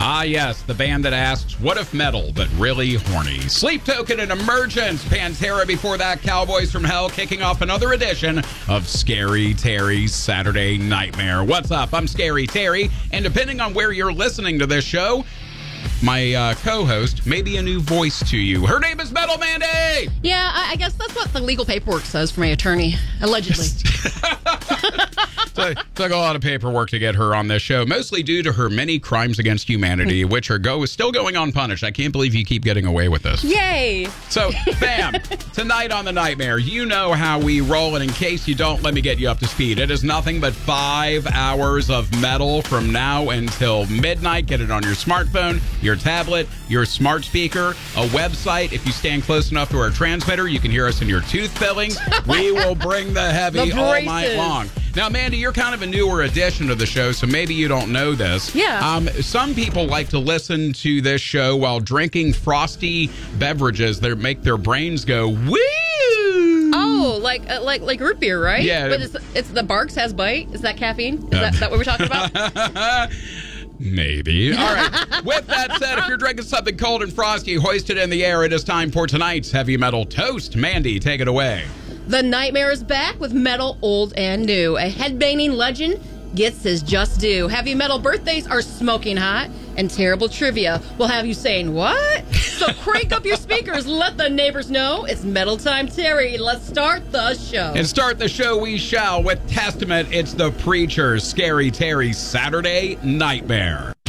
Ah, yes, the band that asks, what if metal, but really horny? Sleep Token and Emergence. Pantera before that. Cowboys from Hell kicking off another edition of Scary Terry's Saturday Nightmare. What's up? I'm Scary Terry, and depending on where you're listening to this show, my co-host may be a new voice to you. Her name is Metal Mandy! Yeah, I guess that's what the legal paperwork says for my attorney, allegedly. Took a lot of paperwork to get her on this show, mostly due to her many crimes against humanity, which are still going unpunished. I can't believe you keep getting away with this. Yay! So, bam, tonight on The Nightmare, you know how we roll, and in case you don't, let me get you up to speed. It is nothing but 5 hours of metal from now until midnight. Get it on your smartphone, your tablet, your smart speaker, a website. If you stand close enough to our transmitter, you can hear us in your tooth fillings. We will bring the heavy all night long. Now, Mandy, you're kind of a newer addition to the show, so maybe you don't know this. Yeah. Some people like to listen to this show while drinking frosty beverages that make their brains go, woo! Oh, like root beer, right? Yeah. But it's the Barks has bite. Is that caffeine? Is that what we're talking about? Maybe. All right. With that said, if you're drinking something cold and frosty, hoist it in the air. It is time for tonight's Heavy Metal Toast. Mandy, take it away. The Nightmare is back with metal old and new. A headbanging legend gets his just due. Heavy metal birthdays are smoking hot, and terrible trivia will have you saying, what? So crank up your speakers, let the neighbors know it's Metal Time Terry. Let's start the show. And start the show we shall with Testament. It's the Preacher's Scary Terry's Saturday Nightmare.